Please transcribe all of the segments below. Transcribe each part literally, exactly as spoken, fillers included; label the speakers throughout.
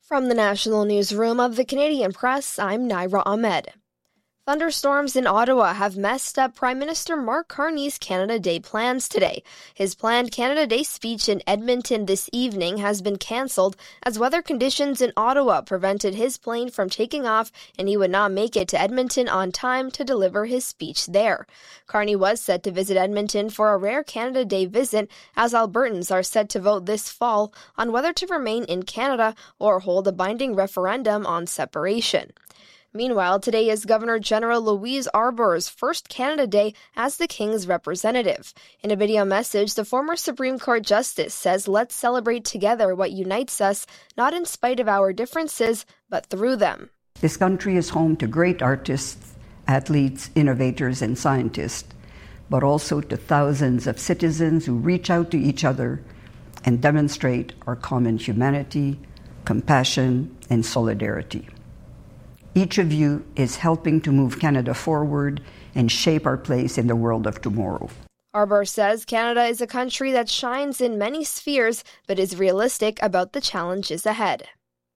Speaker 1: From the National Newsroom of the Canadian Press, I'm Naira Ahmed. Thunderstorms in Ottawa have messed up Prime Minister Mark Carney's Canada Day plans today. His planned Canada Day speech in Edmonton this evening has been cancelled as weather conditions in Ottawa prevented his plane from taking off, and he would not make it to Edmonton on time to deliver his speech there. Carney was set to visit Edmonton for a rare Canada Day visit, as Albertans are set to vote this fall on whether to remain in Canada or hold a binding referendum on separation. Meanwhile, today is Governor-General Louise Arbour's first Canada Day as the King's representative. In a video message, the former Supreme Court Justice says, "Let's celebrate together what unites us, not in spite of our differences, but through them."
Speaker 2: This country is home to great artists, athletes, innovators, and scientists, but also to thousands of citizens who reach out to each other and demonstrate our common humanity, compassion, and solidarity. Each of you is helping to move Canada forward and shape our place in the world of tomorrow.
Speaker 1: Arbour says Canada is a country that shines in many spheres, but is realistic about the challenges ahead.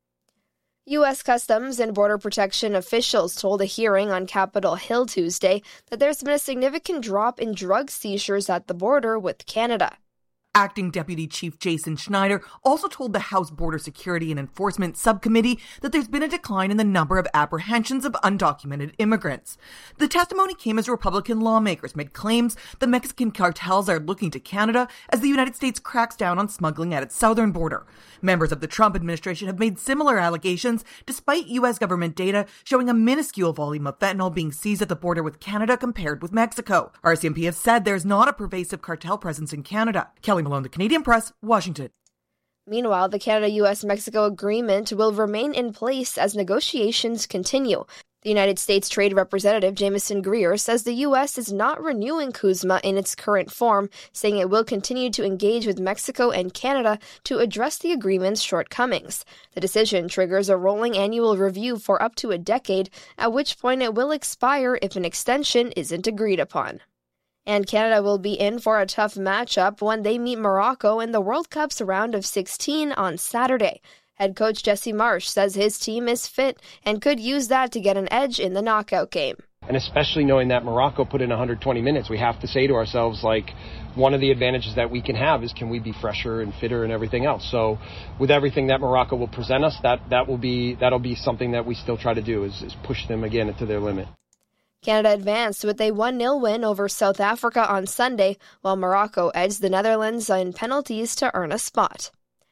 Speaker 1: U S Customs and Border Protection officials told a hearing on Capitol Hill Tuesday that there's been a significant drop in drug seizures at the border with Canada.
Speaker 3: Acting Deputy Chief Jason Schneider also told the House Border Security and Enforcement Subcommittee that there's been a decline in the number of apprehensions of undocumented immigrants. The testimony came as Republican lawmakers made claims that Mexican cartels are looking to Canada as the United States cracks down on smuggling at its southern border. Members of the Trump administration have made similar allegations, despite U S government data showing a minuscule volume of fentanyl being seized at the border with Canada compared with Mexico. R C M P have said there's not a pervasive cartel presence in Canada. Kelly Malone, The Canadian Press, Washington.
Speaker 1: Meanwhile, the Canada-U S Mexico agreement will remain in place as negotiations continue. The United States Trade Representative Jameson Greer says the U S is not renewing CUSMA in its current form, saying it will continue to engage with Mexico and Canada to address the agreement's shortcomings. The decision triggers a rolling annual review for up to a decade, at which point it will expire if an extension isn't agreed upon. And Canada will be in for a tough matchup when they meet Morocco in the World Cup's round of sixteen on Saturday. Head coach Jesse Marsh says his team is fit and could use that to get an edge in the knockout game.
Speaker 4: And especially knowing that Morocco put in one hundred twenty minutes, we have to say to ourselves, like, one of the advantages that we can have is can we be fresher and fitter and everything else. So with everything that Morocco will present us, that, that will be, that'll be something that we still try to do is, is push them again to their limit.
Speaker 1: Canada advanced with a one nil win over South Africa on Sunday, while Morocco edged the Netherlands on penalties to earn a spot.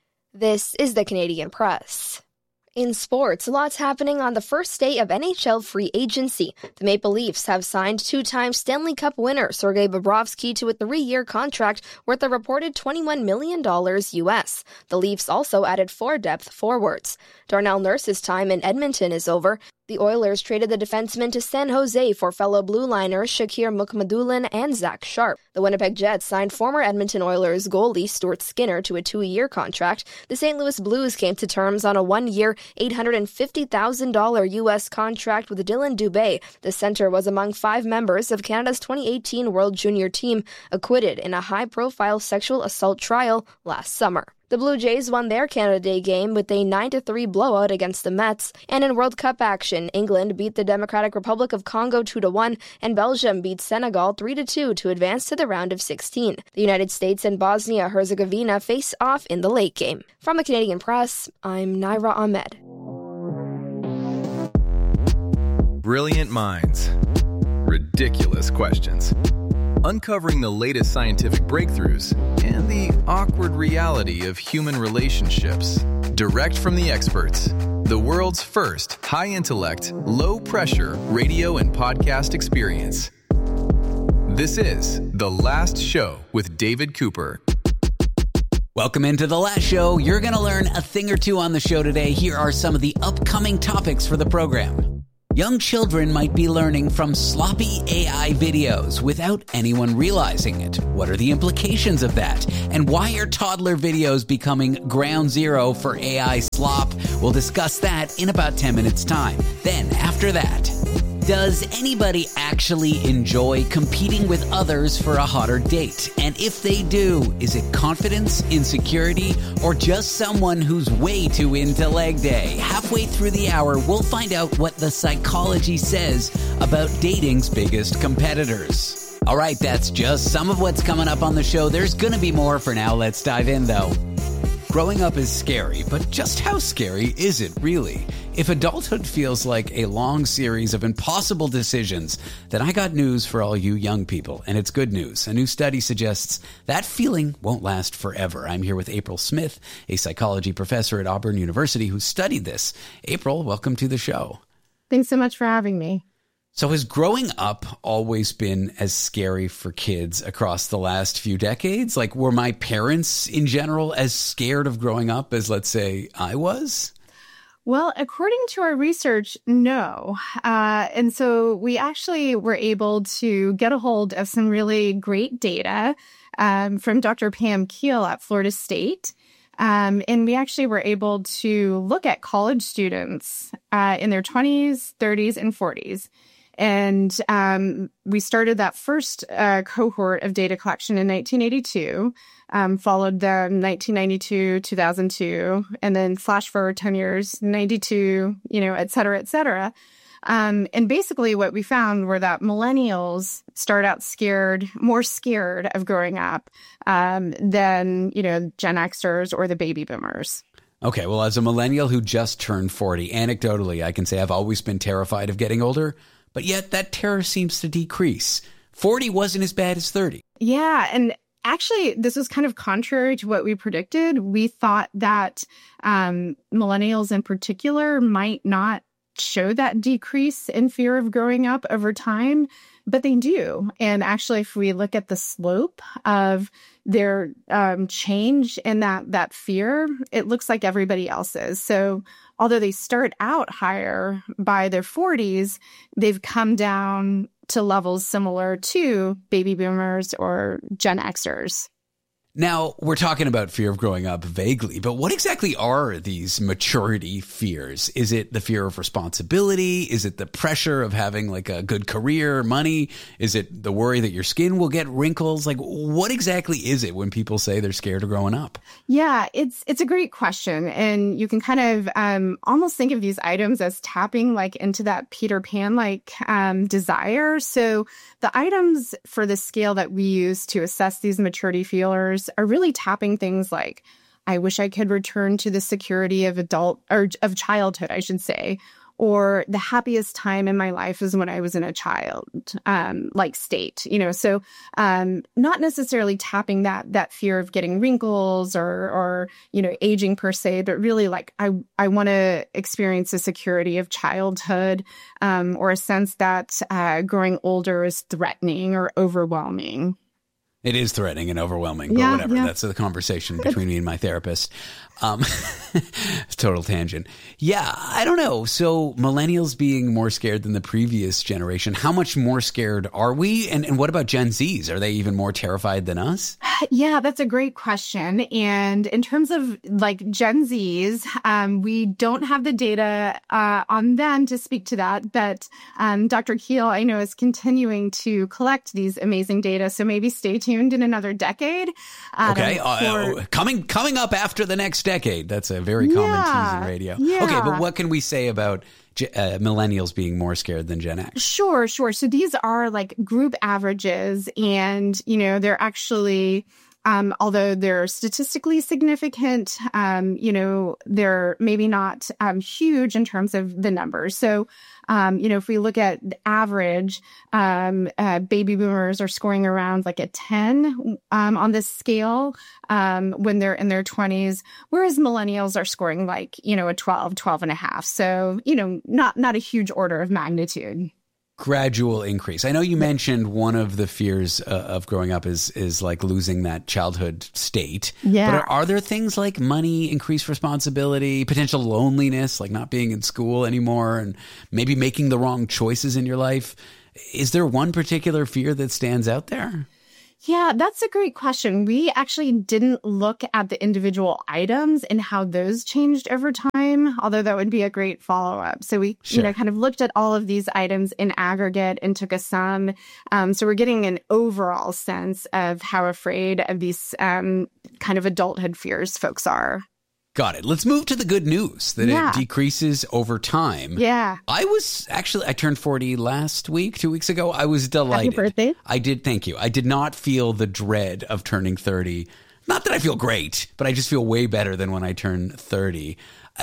Speaker 1: This is the Canadian Press. In sports, lots happening on the first day of N H L free agency. The Maple Leafs have signed two-time Stanley Cup winner Sergei Bobrovsky to a three-year contract worth a reported twenty-one million dollars U S. The Leafs also added four depth forwards. Darnell Nurse's time in Edmonton is over. The Oilers traded the defenseman to San Jose for fellow Blue Liners Shakir Mukhamadullin and Zach Sharp. The Winnipeg Jets signed former Edmonton Oilers goalie Stuart Skinner to a two-year contract. The Saint Louis Blues came to terms on a one-year, eight hundred fifty thousand dollars U S contract with Dylan Dubé. The center was among five members of Canada's twenty eighteen World Junior team, acquitted in a high-profile sexual assault trial last summer. The Blue Jays won their Canada Day game with a nine to three blowout against the Mets. And in World Cup action, England beat the Democratic Republic of Congo two to one, and Belgium beat Senegal three to two to advance to the round of sixteen. The United States and Bosnia-Herzegovina face off in the late game. From the Canadian Press, I'm Naira Ahmed.
Speaker 5: Brilliant minds. Ridiculous questions. Uncovering the latest scientific breakthroughs and the awkward reality of human relationships. Direct from the experts. The world's first high-intellect, low-pressure radio and podcast experience. This is The Last Show with David Cooper.
Speaker 6: Welcome into The Last Show. You're going to learn a thing or two on the show today. Here are some of the upcoming topics for the program. Young children might be learning from sloppy A I videos without anyone realizing it. What are the implications of that? And why are toddler videos becoming ground zero for A I slop? We'll discuss that in about ten minutes' time. Then, after that, Does anybody actually enjoy competing with others for a hotter date? And if they do, is it confidence, insecurity, or just someone who's way too into leg day? Halfway through the hour, we'll find out what the psychology says about dating's biggest competitors. All right, that's just some of what's coming up on the show. There's going to be more. For now, let's dive in, though. Growing up is scary, but just how scary is it really? If adulthood feels like a long series of impossible decisions, then I got news for all you young people, and it's good news. A new study suggests that feeling won't last forever. I'm here with April Smith, a psychology professor at Auburn University who studied this. April, welcome to the show.
Speaker 7: Thanks so much for having me.
Speaker 6: So has growing up always been as scary for kids across the last few decades? Like, were my parents in general as scared of growing up as, let's say, I was?
Speaker 7: Well, according to our research, no. Uh, and so we actually were able to get a hold of some really great data um, from Doctor Pam Keel at Florida State. Um, and we actually were able to look at college students uh, in their twenties, thirties, and forties. And um, we started that first uh, cohort of data collection in nineteen eighty-two, um, followed them nineteen ninety-two, two thousand two, and then flash forward ten years, ninety-two, you know, et cetera, et cetera. Um, and basically what we found were that millennials start out scared, more scared of growing up um, than, you know, Gen Xers or the baby boomers.
Speaker 6: Okay, well, as a millennial who just turned forty, anecdotally, I can say I've always been terrified of getting older. But yet that terror seems to decrease. forty wasn't as bad as thirty.
Speaker 7: Yeah. And actually, this was kind of contrary to what we predicted. We thought that um, millennials in particular might not show that decrease in fear of growing up over time, but they do. And actually, if we look at the slope of their um, change in that, that fear, it looks like everybody else's. So although they start out higher by their forties, they've come down to levels similar to baby boomers or Gen Xers.
Speaker 6: Now, we're talking about fear of growing up vaguely, but what exactly are these maturity fears? Is it the fear of responsibility? Is it the pressure of having like a good career, money? Is it the worry that your skin will get wrinkles? Like, what exactly is it when people say they're scared of growing up?
Speaker 7: Yeah, it's it's a great question. And you can kind of um, almost think of these items as tapping like into that Peter Pan-like um, desire. So the items for the scale that we use to assess these maturity feelers are really tapping things like, I wish I could return to the security of adult or of childhood, I should say, or the happiest time in my life is when I was in a child um, like state, you know, so um, not necessarily tapping that that fear of getting wrinkles or, or, you know, aging per se, but really like I, I want to experience the security of childhood um, or a sense that uh, growing older is threatening or overwhelming.
Speaker 6: It is threatening and overwhelming, but
Speaker 7: yeah,
Speaker 6: whatever.
Speaker 7: Yeah.
Speaker 6: That's the conversation between me and my therapist. Um, total tangent. Yeah, I don't know. So millennials being more scared than the previous generation, how much more scared are we? And, and what about Gen Zs? Are they even more terrified than us?
Speaker 7: Yeah, that's a great question. And in terms of like Gen Zs, um, we don't have the data uh, on them to speak to that. But um, Doctor Keel, I know, is continuing to collect these amazing data. So maybe stay tuned in another decade. Um,
Speaker 6: okay,
Speaker 7: for...
Speaker 6: uh, coming coming up after the next decade. That's a very common
Speaker 7: yeah,
Speaker 6: tease in radio.
Speaker 7: Yeah.
Speaker 6: Okay, but what can we say about uh, millennials being more scared than Gen X?
Speaker 7: Sure, sure. So these are like group averages, and, you know, they're actually... Um, although they're statistically significant, um, you know, they're maybe not um, huge in terms of the numbers. So, um, you know, if we look at the average, um, uh, baby boomers are scoring around like a ten um, on this scale um, when they're in their twenties, whereas millennials are scoring like, you know, a twelve, twelve and a half. So, you know, not not a huge order of magnitude.
Speaker 6: Gradual increase. I know you mentioned one of the fears uh, of growing up is is like losing that childhood state.
Speaker 7: Yeah.
Speaker 6: But are, are there things like money, increased responsibility, potential loneliness, like not being in school anymore and maybe making the wrong choices in your life? Is there one particular fear that stands out there?
Speaker 7: Yeah, that's a great question. We actually didn't look at the individual items and how those changed over time, although that would be a great follow-up. So we, sure. you know, kind of looked at all of these items in aggregate and took a sum. Um, so we're getting an overall sense of how afraid of these um, kind of adulthood fears folks are.
Speaker 6: Got it. Let's move to the good news that
Speaker 7: yeah.
Speaker 6: it decreases over time.
Speaker 7: Yeah.
Speaker 6: I was actually, I turned forty last week, two weeks ago. I was delighted.
Speaker 7: Happy birthday.
Speaker 6: I did. Thank you. I did not feel the dread of turning thirty. Not that I feel great, but I just feel way better than when I turned thirty. Uh,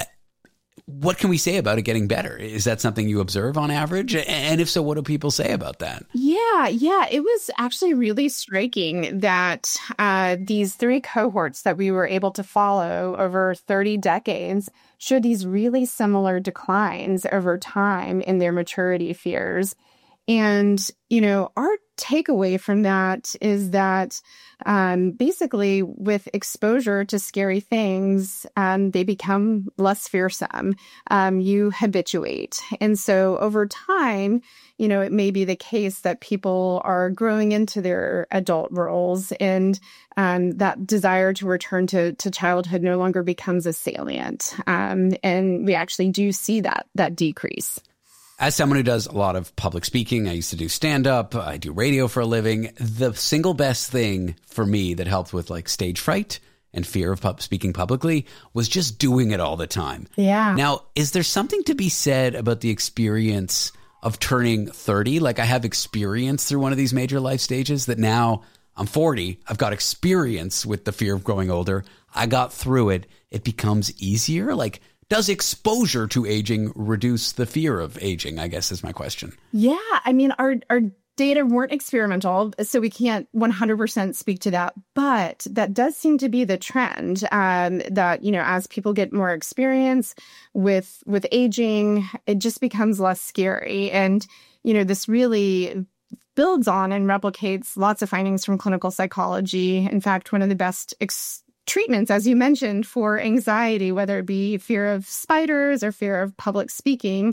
Speaker 6: what can we say about it getting better? Is that something you observe on average? And if so, what do people say about that?
Speaker 7: Yeah, yeah. It was actually really striking that uh, these three cohorts that we were able to follow over thirty decades showed these really similar declines over time in their maturity fears. And, you know, our takeaway from that is that um, basically with exposure to scary things, um, they become less fearsome. Um, you habituate. And so over time, you know, it may be the case that people are growing into their adult roles and um, that desire to return to, to childhood no longer becomes a salient. Um, and we actually do see that that decrease.
Speaker 6: As someone who does a lot of public speaking, I used to do stand-up, I do radio for a living. The single best thing for me that helped with like stage fright and fear of pub- speaking publicly was just doing it all the time.
Speaker 7: Yeah.
Speaker 6: Now, is there something to be said about the experience of turning thirty? Like I have experience through one of these major life stages that now I'm forty. I've got experience with the fear of growing older. I got through it. It becomes easier. Like, does exposure to aging reduce the fear of aging, I guess is my question.
Speaker 7: Yeah. I mean, our our data weren't experimental, so we can't one hundred percent speak to that. But that does seem to be the trend, um, that, you know, as people get more experience with with aging, it just becomes less scary. And, you know, this really builds on and replicates lots of findings from clinical psychology. In fact, one of the best ex- treatments, as you mentioned, for anxiety, whether it be fear of spiders or fear of public speaking,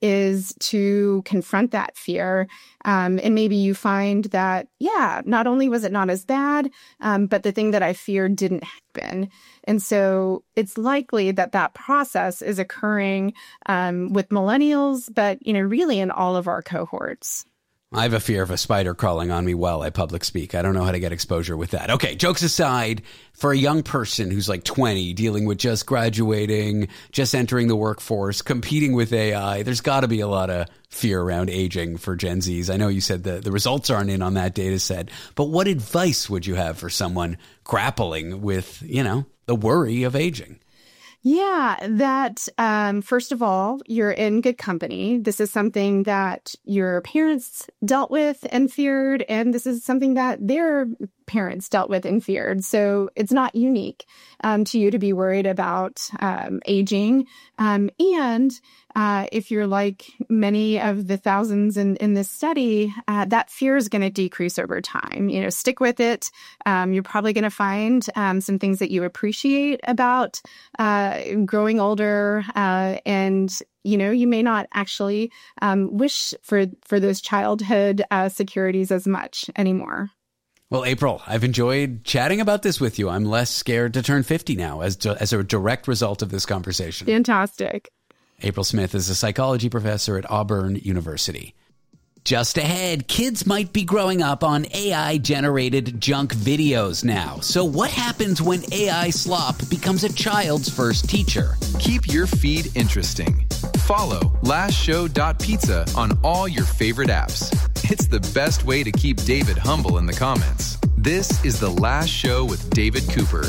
Speaker 7: is to confront that fear. Um, and maybe you find that, yeah, not only was it not as bad, um, but the thing that I feared didn't happen. And so it's likely that that process is occurring um, with millennials, but, you know, really in all of our cohorts.
Speaker 6: I have a fear of a spider crawling on me while I public speak. I don't know how to get exposure with that. Okay, jokes aside, for a young person who's like twenty, dealing with just graduating, just entering the workforce, competing with A I, there's got to be a lot of fear around aging for Gen Zs. I know you said the, the results aren't in on that data set, but what advice would you have for someone grappling with, you know, the worry of aging?
Speaker 7: Yeah, that um, first of all, you're in good company. This is something that your parents dealt with and feared, and this is something that their parents dealt with and feared. So it's not unique um, to you to be worried about um, aging. Um, and uh, if you're like many of the thousands in, in this study, uh, that fear is going to decrease over time. You know, stick with it. Um, you're probably going to find um, some things that you appreciate about uh, growing older, uh, and you know, you may not actually um, wish for for those childhood uh, securities as much anymore.
Speaker 6: Well, April, I've enjoyed chatting about this with you. I'm less scared to turn fifty now as, as a direct result of this conversation.
Speaker 7: Fantastic.
Speaker 6: April Smith is a psychology professor at Auburn University. Just ahead, kids might be growing up on A I-generated junk videos now. So what happens when A I slop becomes a child's first teacher?
Speaker 5: Keep your feed interesting. Follow last show dot pizza on all your favorite apps. It's the best way to keep David humble in the comments. This is The Last Show with David Cooper.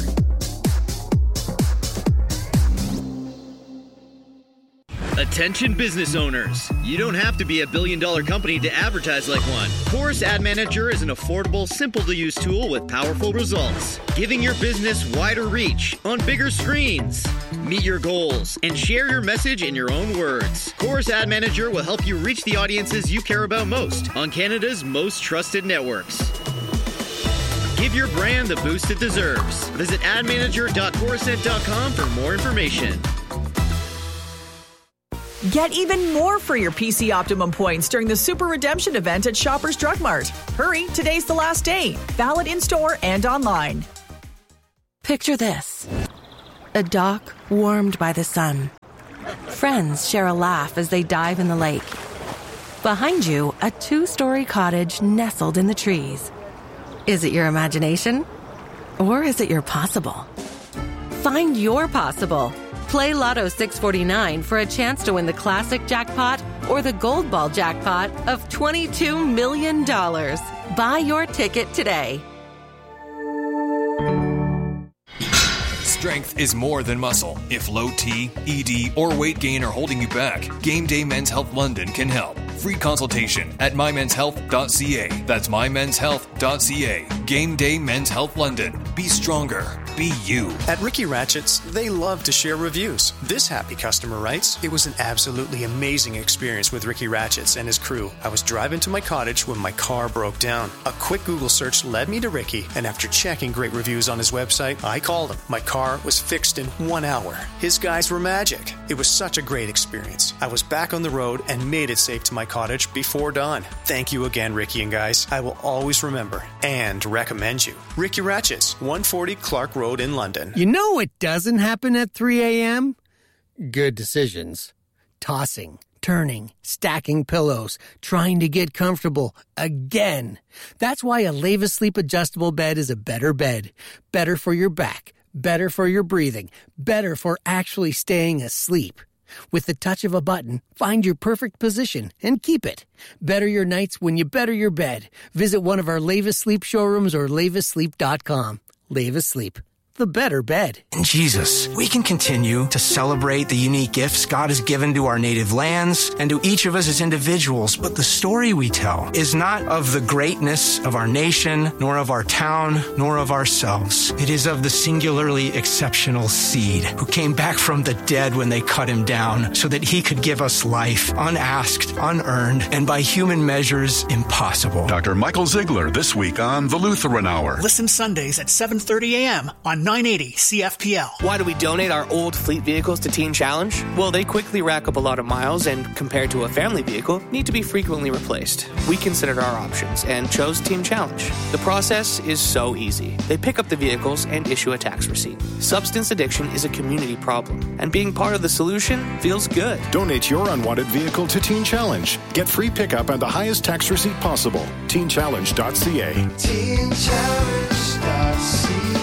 Speaker 8: Attention business owners. You don't have to be a billion dollar company to advertise like one. Chorus Ad Manager is an affordable, simple to use tool with powerful results, giving your business wider reach on bigger screens. Meet your goals and share your message in your own words. Chorus Ad Manager will help you reach the audiences you care about most on Canada's most trusted networks. Give your brand the boost it deserves. Visit ad manager dot corusent dot com for more information.
Speaker 9: Get even more for your P C Optimum points during the Super Redemption event at Shoppers Drug Mart. Hurry, today's the last day. Valid in-store and online.
Speaker 10: Picture this. A dock warmed by the sun. Friends share a laugh as they dive in the lake. Behind you, a two-story cottage nestled in the trees. Is it your imagination? Or is it your possible? Find your possible. Play Lotto six forty-nine for a chance to win the classic jackpot or the gold ball jackpot of twenty-two million dollars. Buy your ticket today.
Speaker 11: Strength is more than muscle. If low T, E D, or weight gain are holding you back, Game Day Men's Health London can help. Free consultation at my mens health dot c a. That's my mens health dot c a. Game Day Men's Health London. Be stronger. Be you.
Speaker 12: At Ricky Ratchets, they love to share reviews. This happy customer writes, "It was an absolutely amazing experience with Ricky Ratchets and his crew. I was driving to my cottage when my car broke down. A quick Google search led me to Ricky, and after checking great reviews on his website, I called him. My car was fixed in one hour. His guys were magic. It was such a great experience. I was back on the road and made it safe to my cottage before dawn. Thank you again, Ricky and guys. I will always remember and recommend you. Ricky Ratchets, one forty Clark Road in London."
Speaker 13: You know what doesn't happen at three a.m.? Good decisions. Tossing, turning, stacking pillows, trying to get comfortable again. That's why a Leva Sleep adjustable bed is a better bed. Better for your back, better for your breathing, better for actually staying asleep. With the touch of a button, find your perfect position and keep it. Better your nights when you better your bed. Visit one of our Leva Sleep showrooms or leva sleep dot com. Leva Sleep, the better bed.
Speaker 14: In Jesus, we can continue to celebrate the unique gifts God has given to our native lands and to each of us as individuals, but the story we tell is not of the greatness of our nation, nor of our town, nor of ourselves. It is of the singularly exceptional seed who came back from the dead when they cut him down so that he could give us life, unasked, unearned, and by human measures, impossible.
Speaker 15: Doctor Michael Ziegler this week on The Lutheran Hour.
Speaker 16: Listen Sundays at seven thirty a.m. on nine eighty C F P L.
Speaker 17: Why do we donate our old fleet vehicles to Teen Challenge? Well, they quickly rack up a lot of miles and, compared to a family vehicle, need to be frequently replaced. We considered our options and chose Teen Challenge. The process is so easy. They pick up the vehicles and issue a tax receipt. Substance addiction is a community problem, and being part of the solution feels good.
Speaker 15: Donate your unwanted vehicle to Teen Challenge. Get free pickup and the highest tax receipt possible. teen challenge dot c a. teen challenge dot c a.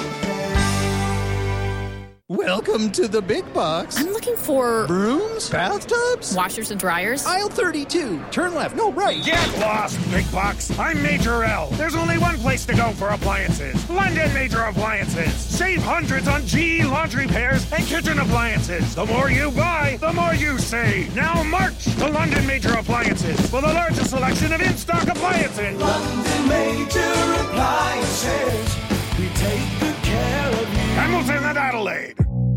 Speaker 18: Welcome to the big box.
Speaker 19: I'm looking for
Speaker 18: brooms, bathtubs,
Speaker 19: washers and dryers.
Speaker 18: Aisle thirty-two. Turn left. No, right.
Speaker 20: Get lost, big box. I'm Major L. There's only one place to go for appliances. London Major Appliances. Save hundreds on G E laundry pairs and kitchen appliances. The more you buy, the more you save. Now march to London Major Appliances for the largest selection of in-stock appliances.
Speaker 21: London Major Appliances. We take good care of you.
Speaker 20: Hamilton and Adelaide.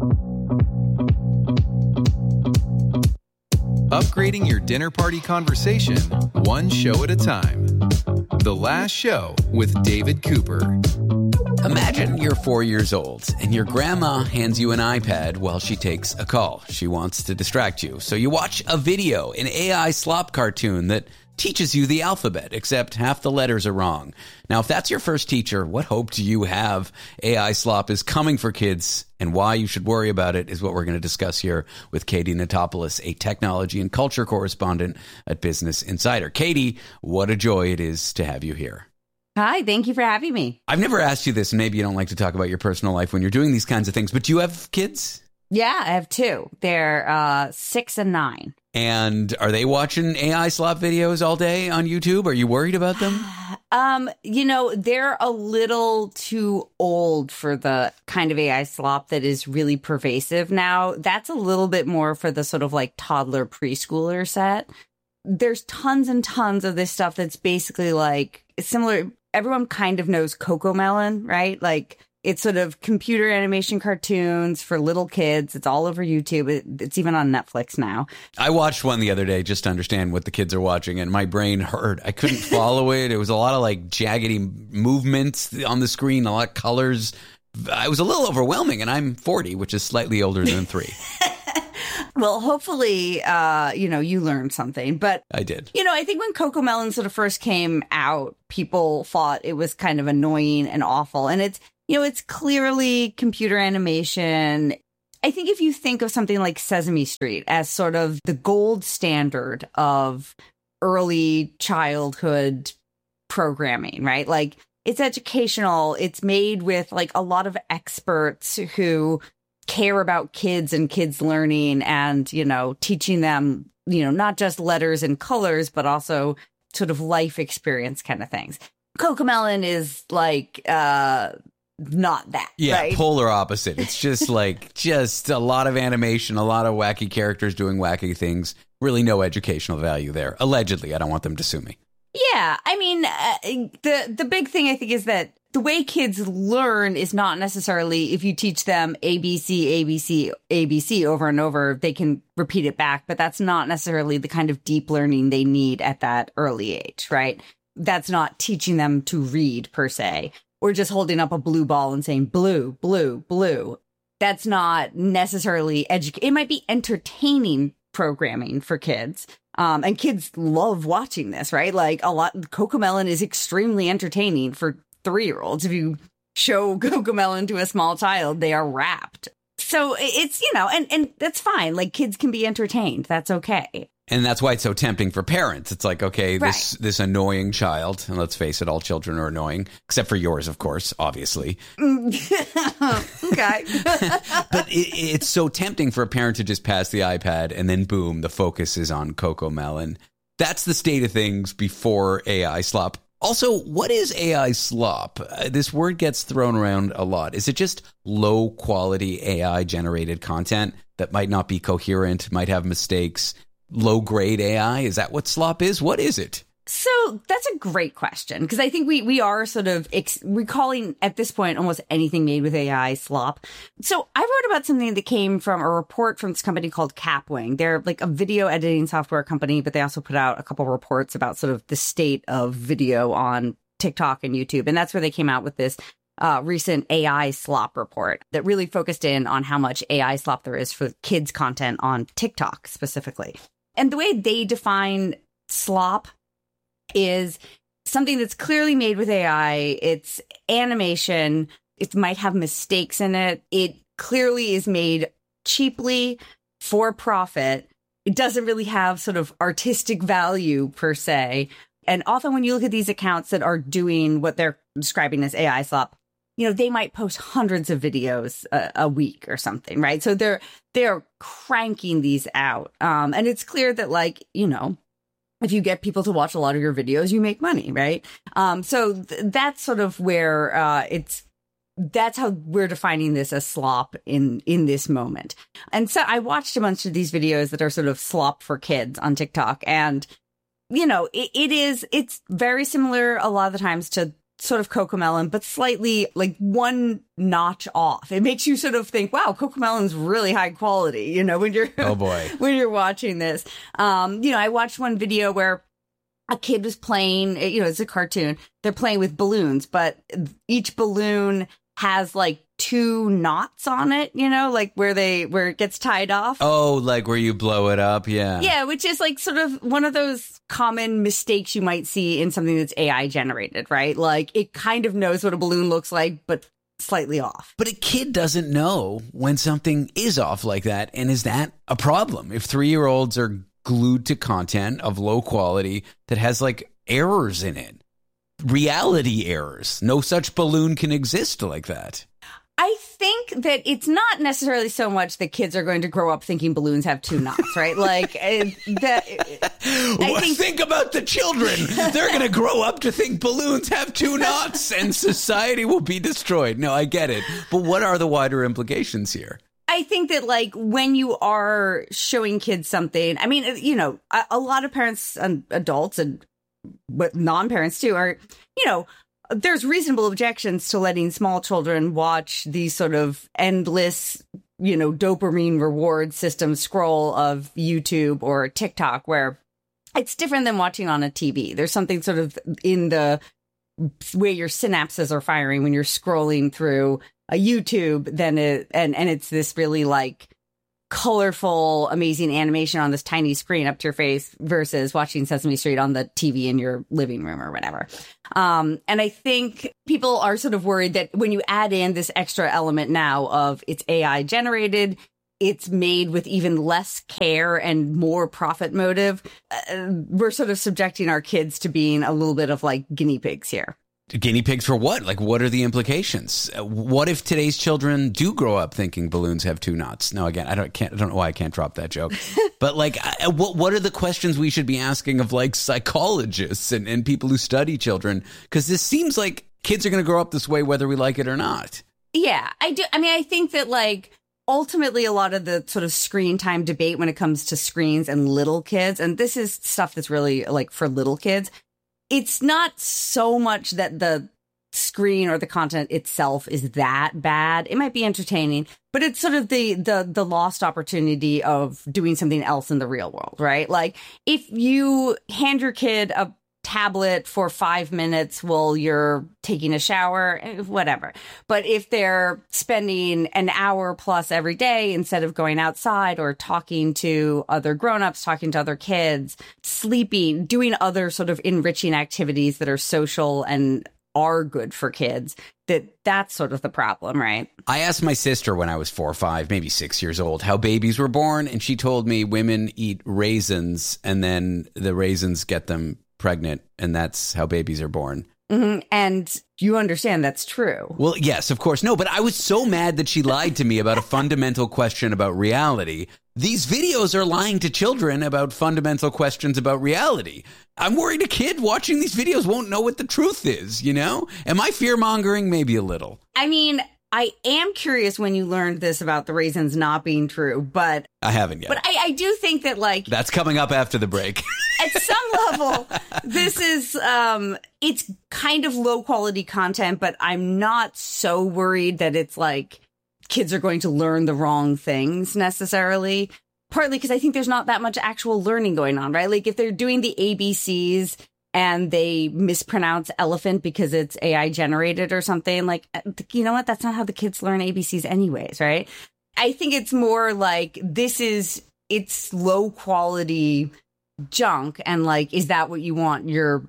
Speaker 5: Upgrading your dinner party conversation, one show at a time. The Last Show with David Cooper.
Speaker 6: Imagine you're four years old and your grandma hands you an iPad while she takes a call. She wants to distract you. So you watch a video, an A I slop cartoon that teaches you the alphabet, except half the letters are wrong. Now, if that's your first teacher, what hope do you have? A I slop is coming for kids, and why you should worry about it is what we're going to discuss here with Katie Natopoulos, a technology and culture correspondent at Business Insider. Katie, what a joy it is to have you here.
Speaker 22: Hi, thank you for having me.
Speaker 6: I've never asked you this, and maybe you don't like to talk about your personal life when you're doing these kinds of things, but do you have kids?
Speaker 22: Yeah, I have two. They're uh, six and nine.
Speaker 6: And are they watching A I slop videos all day on YouTube? Are you worried about them?
Speaker 22: Um, you know, they're a little too old for the kind of A I slop that is really pervasive now. That's a little bit more for the sort of like toddler preschooler set. There's tons and tons of this stuff that's basically like similar. Everyone kind of knows CoComelon, right? Like, it's sort of computer animation cartoons for little kids. It's all over YouTube. It, it's even on Netflix now.
Speaker 6: I watched one the other day just to understand what the kids are watching, and my brain hurt. I couldn't follow it. It was a lot of like jaggedy movements on the screen, a lot of colors. It was a little overwhelming, and I'm forty, which is slightly older than three.
Speaker 22: Well, hopefully, uh, you know, you learned something. But
Speaker 6: I did.
Speaker 22: You know, I think when CoComelon sort of first came out, people thought it was kind of annoying and awful. And it's, you know, it's clearly computer animation. I think if you think of something like Sesame Street as sort of the gold standard of early childhood programming, right? Like, it's educational. It's made with like a lot of experts who care about kids and kids learning and, you know, teaching them, you know, not just letters and colors, but also sort of life experience kind of things. CoComelon is like, uh, not that.
Speaker 6: Yeah,
Speaker 22: right?
Speaker 6: Polar opposite. It's just like, just a lot of animation, a lot of wacky characters doing wacky things. Really no educational value there. Allegedly. I don't want them to sue me.
Speaker 22: Yeah, I mean, uh, the the big thing I think is that the way kids learn is not necessarily if you teach them A B C, A B C, A B C over and over, they can repeat it back. But that's not necessarily the kind of deep learning they need at that early age, right? That's not teaching them to read per se, or just holding up a blue ball and saying blue, blue, blue. That's not necessarily educating. It might be entertaining programming for kids. Um, and kids love watching this, right? Like a lot, CoComelon is extremely entertaining for three-year-olds. If you show CoComelon to a small child, they are rapt. So it's, you know, and, and that's fine. Like kids can be entertained. That's okay.
Speaker 6: And that's why it's so tempting for parents. It's like, okay,
Speaker 22: Right.
Speaker 6: this this annoying child, and let's face it, all children are annoying, except for yours, of course, obviously.
Speaker 22: Okay.
Speaker 6: But it, it's so tempting for a parent to just pass the iPad and then boom, the focus is on CoComelon. That's the state of things before A I slop. Also, what is A I slop? Uh, this word gets thrown around a lot. Is it just low quality A I generated content that might not be coherent, might have mistakes? Low grade A I? Is that what slop is? What is it?
Speaker 22: So that's a great question, because I think we we are sort of ex- we're calling at this point almost anything made with A I slop. So I wrote about something that came from a report from this company called Capwing. They're like a video editing software company, but they also put out a couple reports about sort of the state of video on TikTok and YouTube. And that's where they came out with this uh, recent A I slop report that really focused in on how much A I slop there is for kids content on TikTok specifically. And the way they define slop is something that's clearly made with A I. It's animation. It might have mistakes in it. It clearly is made cheaply for profit. It doesn't really have sort of artistic value per se. And often when you look at these accounts that are doing what they're describing as A I slop, you know, they might post hundreds of videos a, a week or something, right? So they're they're cranking these out. Um, and it's clear that, like, you know, if you get people to watch a lot of your videos, you make money, right? Um, so th- that's sort of where uh, it's, that's how we're defining this as slop in, in this moment. And so I watched a bunch of these videos that are sort of slop for kids on TikTok. And, you know, it, it is, it's very similar a lot of the times to sort of CoComelon, but slightly like one notch off. It makes you sort of think, wow, CoComelon's really high quality, you know, when you're,
Speaker 6: oh boy,
Speaker 22: when you're watching this. Um, you know, I watched one video where a kid was playing, you know, it's a cartoon. They're playing with balloons, but each balloon has like two knots on it, you know, like where they, where it gets tied off.
Speaker 6: Oh, like where you blow it up. Yeah.
Speaker 22: Yeah. Which is like sort of one of those common mistakes you might see in something that's A I generated, right? Like it kind of knows what a balloon looks like, but slightly off.
Speaker 6: But a kid doesn't know when something is off like that. And is that a problem? If three-year-olds are glued to content of low quality that has like errors in it, reality errors, no such balloon can exist like that.
Speaker 22: I think that it's not necessarily so much that kids are going to grow up thinking balloons have two knots, right? Like uh, that. I think,
Speaker 6: think about the children. They're going to grow up to think balloons have two knots and society will be destroyed. No, I get it. But what are the wider implications here?
Speaker 22: I think that, like, when you are showing kids something, I mean, you know, a, a lot of parents and adults and but non-parents too are, you know, there's reasonable objections to letting small children watch these sort of endless, you know, dopamine reward system scroll of YouTube or TikTok, where it's different than watching on a T V. There's something sort of in the way your synapses are firing when you're scrolling through a YouTube, then it, and, and it's this really like colorful, amazing animation on this tiny screen up to your face versus watching Sesame Street on the T V in your living room or whatever. Um, and I think people are sort of worried that when you add in this extra element now of it's A I generated, it's made with even less care and more profit motive, uh, we're sort of subjecting our kids to being a little bit of like guinea pigs here.
Speaker 6: Guinea pigs for what? Like, what are the implications? What if today's children do grow up thinking balloons have two knots? No, again, I don't can't I don't know why I can't drop that joke. But like, what what are the questions we should be asking of like psychologists and, and people who study children? Because this seems like kids are going to grow up this way whether we like it or not.
Speaker 22: Yeah, I do. I mean, I think that like ultimately a lot of the sort of screen time debate when it comes to screens and little kids, and this is stuff that's really like for little kids. It's not so much that the screen or the content itself is that bad. It might be entertaining, but it's sort of the the the lost opportunity of doing something else in the real world, right? Like if you hand your kid a tablet for five minutes while you're taking a shower, whatever. But if they're spending an hour plus every day instead of going outside or talking to other grownups, talking to other kids, sleeping, doing other sort of enriching activities that are social and are good for kids, that that's sort of the problem, right?
Speaker 6: I asked my sister when I was four or five, maybe six years old, how babies were born. And she told me women eat raisins and then the raisins get them pregnant, and that's how babies are born.
Speaker 22: Mm-hmm. And you understand that's true.
Speaker 6: Well, yes, of course. No, but I was so mad that she lied to me about a fundamental question about reality. These videos are lying to children about fundamental questions about reality. I'm worried a kid watching these videos won't know what the truth is, you know? Am I fear-mongering? Maybe a little.
Speaker 22: I mean, I am curious when you learned this about the raisins not being true, but...
Speaker 6: I haven't yet.
Speaker 22: But I, I do think that, like...
Speaker 6: That's coming up after the break.
Speaker 22: At some level, this is... um, it's kind of low-quality content, but I'm not so worried that it's, like, kids are going to learn the wrong things, necessarily. Partly because I think there's not that much actual learning going on, right? Like, if they're doing the A B Cs... and they mispronounce elephant because it's A I generated or something, like, you know what? That's not how the kids learn A B Cs anyways, right? I think it's more like this is, it's low quality junk. And like, is that what you want your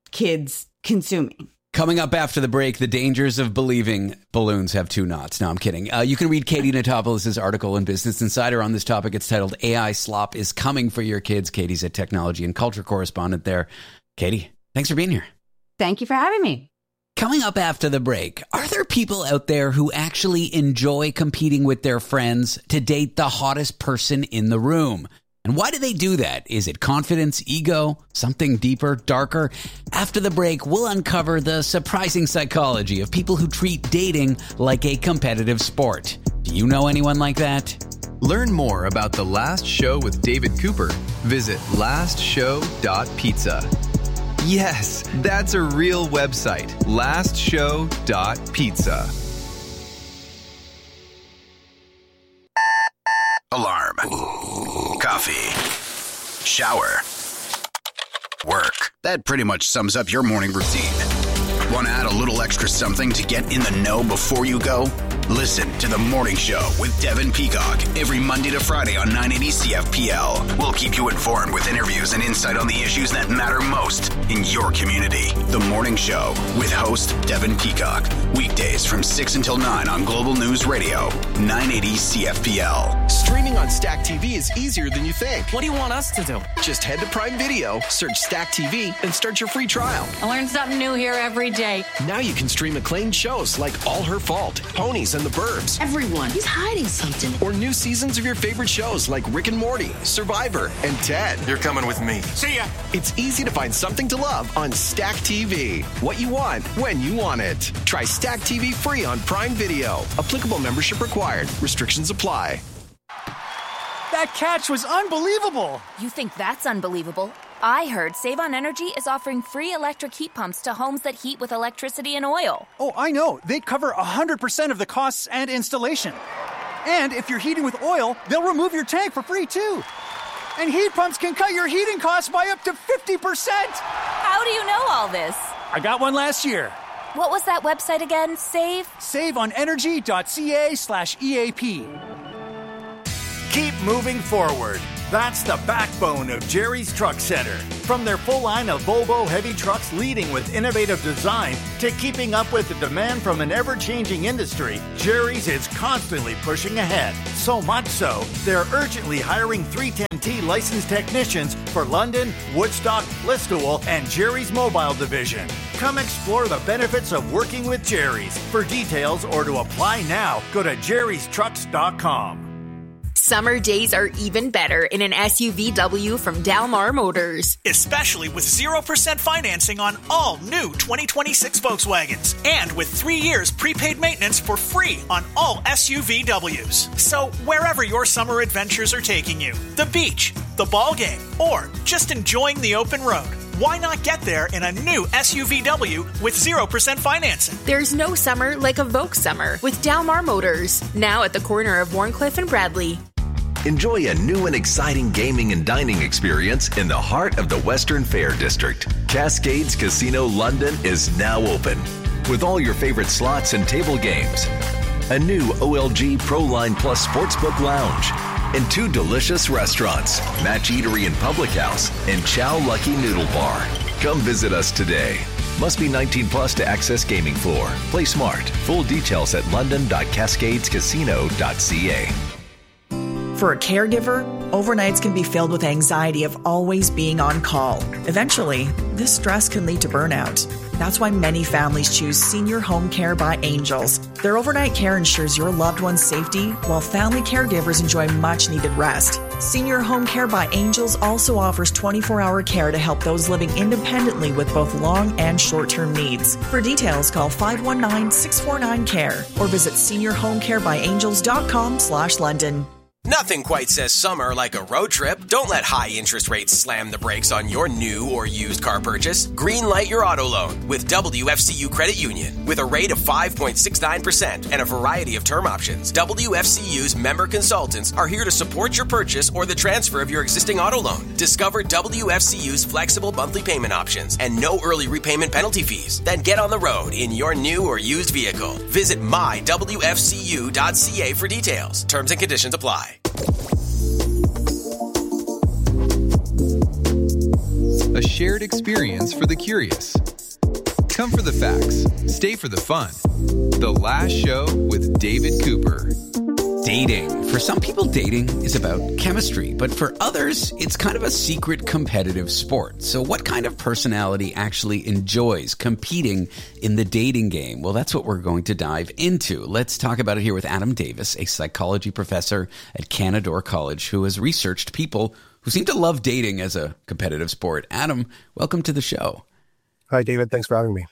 Speaker 22: kids consuming?
Speaker 6: Coming up after the break, the dangers of believing balloons have two knots. No, I'm kidding. Uh, you can read Katie Notopoulos' article in Business Insider on this topic. It's titled A I Slop is Coming for Your Kids. Katie's a technology and culture correspondent there. Katie, thanks for being here.
Speaker 22: Thank you for having me.
Speaker 6: Coming up after the break, are there people out there who actually enjoy competing with their friends to date the hottest person in the room? And why do they do that? Is it confidence, ego, something deeper, darker? After the break, we'll uncover the surprising psychology of people who treat dating like a competitive sport. Do you know anyone like that?
Speaker 5: Learn more about The Last Show with David Cooper. Visit last show dot pizza. Yes, that's a real website, last show dot pizza.
Speaker 2: Alarm. Coffee. Shower. Work. That pretty much sums up your morning routine. Want to add a little extra something to get in the know before you go? Listen to The Morning Show with Devin Peacock every Monday to Friday on nine eighty C F P L. We'll keep you informed with interviews and insight on the issues that matter most in your community. The Morning Show with host Devin Peacock. Weekdays from six until nine on Global News Radio, nine eighty C F P L.
Speaker 19: Streaming on Stack T V is easier than you think. What do you want us to do? Just head to Prime Video, search Stack T V, and start your free trial.
Speaker 23: I learn something new here every day.
Speaker 19: Now you can stream acclaimed shows like All Her Fault, Ponies, and The Burbs.
Speaker 23: Everyone, he's hiding something.
Speaker 19: Or new seasons of your favorite shows like Rick and Morty, Survivor, and Ted.
Speaker 20: You're coming with me.
Speaker 19: See ya! It's easy to find something to love on Stack T V. What you want, when you want it. Try Stack T V free on Prime Video. Applicable membership required. Restrictions apply.
Speaker 24: That catch was unbelievable!
Speaker 25: You think that's unbelievable? I heard Save on Energy is offering free electric heat pumps to homes that heat with electricity and oil.
Speaker 24: Oh, I know. They cover one hundred percent of the costs and installation. And if you're heating with oil, they'll remove your tank for free, too. And heat pumps can cut your heating costs by up to fifty percent!
Speaker 25: How do you know all this?
Speaker 24: I got one last year.
Speaker 25: What was that website again? Save?
Speaker 24: save on energy dot c a slash E A P.
Speaker 19: Keep
Speaker 1: moving forward. That's the backbone of Jerry's Truck Center. From their full line of Volvo heavy trucks leading with innovative design to keeping up with the demand from an ever-changing industry, Jerry's is constantly pushing ahead. So much so, they're urgently hiring three ten T licensed technicians for London, Woodstock, Listowel, and Jerry's Mobile Division. Come explore the benefits of working with Jerry's. For details or to apply now, go to jerrys trucks dot com.
Speaker 3: Summer days are even better in an S U V W from Dalmar Motors.
Speaker 16: Especially with zero percent financing on all new twenty twenty-six Volkswagens. And with three years prepaid maintenance for free on all S U V Ws. So wherever your summer adventures are taking you, the beach, the ball game, or just enjoying the open road, why not get there in a new S U V W with zero percent financing?
Speaker 3: There's no summer like a Volks summer with Dalmar Motors. Now at the corner of Warncliffe and Bradley.
Speaker 4: Enjoy a new and exciting gaming and dining experience in the heart of the Western Fair District. Cascades Casino London is now open with all your favorite slots and table games, a new O L G ProLine Plus Sportsbook Lounge, and two delicious restaurants, Match Eatery and Public House, and Chow Lucky Noodle Bar. Come visit us today. Must be nineteen plus to access gaming floor. Play smart. Full details at london dot cascades casino dot c a.
Speaker 9: For a caregiver, overnights can be filled with anxiety of always being on call. Eventually, this stress can lead to burnout. That's why many families choose Senior Home Care by Angels. Their overnight care ensures your loved one's safety, while family caregivers enjoy much-needed rest. Senior Home Care by Angels also offers twenty-four hour care to help those living independently with both long and short-term needs. For details, call five one nine, six four nine, C A R E or visit senior home care by angels dot com slash London.
Speaker 7: Nothing quite says summer like a road trip. Don't let high interest rates slam the brakes on your new or used car purchase. Greenlight your auto loan with W F C U Credit Union. With a rate of five point six nine percent and a variety of term options, W F C U's member consultants are here to support your purchase or the transfer of your existing auto loan. Discover W F C U's flexible monthly payment options and no early repayment penalty fees. Then get on the road in your new or used vehicle. Visit my w f c u dot c a for details. Terms and conditions apply.
Speaker 5: A shared experience for the curious. Come for the facts, stay for the fun. The Last Show with David Cooper.
Speaker 6: Dating. For some people, dating is about chemistry, but for others, it's kind of a secret competitive sport. So what kind of personality actually enjoys competing in the dating game? Well, that's what we're going to dive into. Let's talk about it here with Adam Davis, a psychology professor at Canadore College who has researched people who seem to love dating as a competitive sport. Adam, welcome to the show.
Speaker 8: Hi, David. Thanks for having me.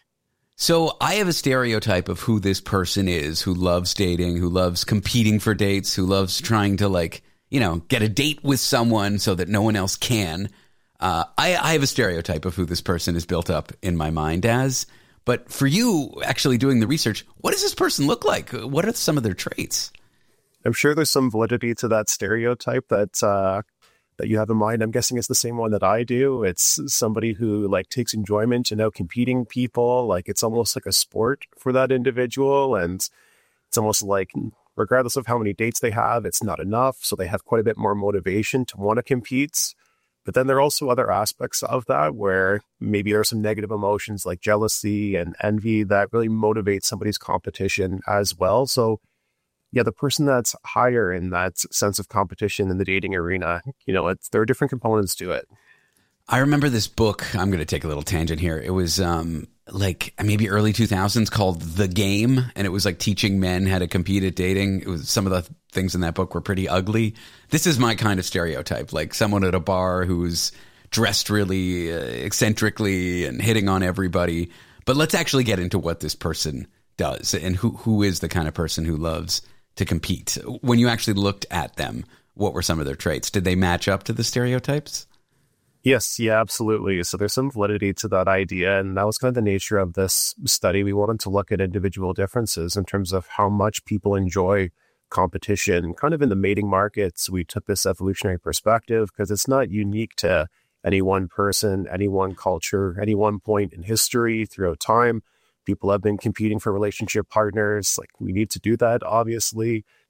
Speaker 6: So I have a stereotype of who this person is, who loves dating, who loves competing for dates, who loves trying to, like, you know, get a date with someone so that no one else can. Uh, I, I have a stereotype of who this person is built up in my mind as. But for you, actually doing the research, what does this person look like? What are some of their traits?
Speaker 8: I'm sure there's some validity to that stereotype that uh, that you have in mind. I'm guessing it's the same one that I do. It's somebody who like takes enjoyment in out competing people. Like it's almost like a sport for that individual. And it's almost like regardless of how many dates they have, it's not enough. So they have quite a bit more motivation to want to compete. But then there are also other aspects of that where maybe there are some negative emotions like jealousy and envy that really motivate somebody's competition as well. So yeah, the person that's higher in that sense of competition in the dating arena, you know, it's, there are different components to it.
Speaker 6: I remember this book. I'm going to take a little tangent here. It was um, like maybe early two thousands called The Game. And it was like teaching men how to compete at dating. It was some of the things in that book were pretty ugly. This is my kind of stereotype, like someone at a bar who's dressed really uh, eccentrically and hitting on everybody. But let's actually get into what this person does and who who is the kind of person who loves to compete. When you actually looked at them, what were some of their traits? Did they match up to the stereotypes?
Speaker 8: Yes, yeah, absolutely. So there's some validity to that idea. And that was kind of the nature of this study. We wanted to look at individual differences in terms of how much people enjoy competition. Kind of in the mating markets, we took this evolutionary perspective because it's not unique to any one person, any one culture, any one point in history throughout time. People have been competing for relationship partners. Like we need to do that, obviously,